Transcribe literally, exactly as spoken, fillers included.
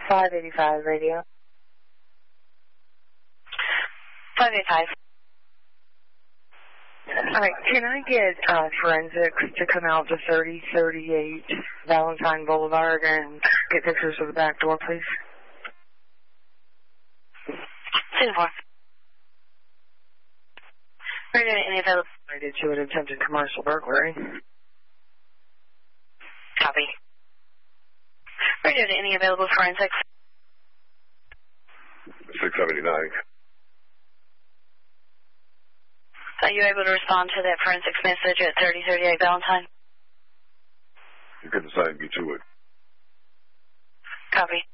five eighty-five radio. five eighty-five. All right, can I get uh, forensics to come out to thirty thirty-eight Valentine Boulevard and get pictures of the back door, please? ten four. We're doing any available. Related to an attempted commercial burglary. Copy. We're doing any available forensics. six seventy-nine. Are you able to respond to that forensics message at thirty thirty-eight Valentine? You can assign me to it. Copy.